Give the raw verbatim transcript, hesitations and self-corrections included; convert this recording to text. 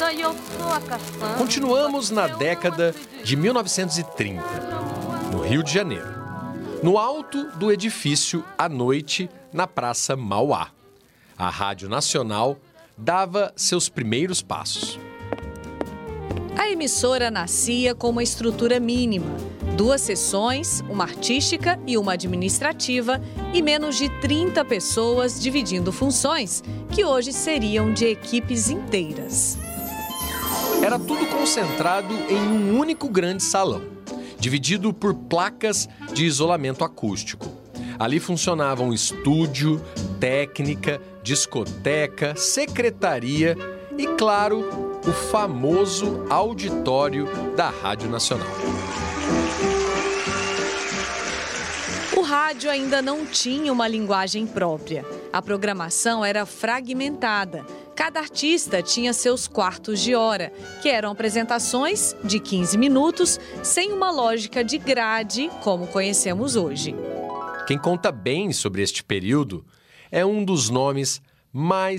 Continuamos na década de mil novecentos e trinta, no Rio de Janeiro, no alto do edifício à noite, na Praça Mauá. A Rádio Nacional dava seus primeiros passos. A emissora nascia com uma estrutura mínima, duas seções, uma artística e uma administrativa, e menos de trinta pessoas dividindo funções que hoje seriam de equipes inteiras. Era tudo concentrado em um único grande salão, dividido por placas de isolamento acústico. Ali funcionavam estúdio, técnica, discoteca, secretaria e, claro, o famoso auditório da Rádio Nacional. O rádio ainda não tinha uma linguagem própria. A programação era fragmentada. Cada artista tinha seus quartos de hora, que eram apresentações de quinze minutos, sem uma lógica de grade como conhecemos hoje. Quem conta bem sobre este período é um dos nomes mais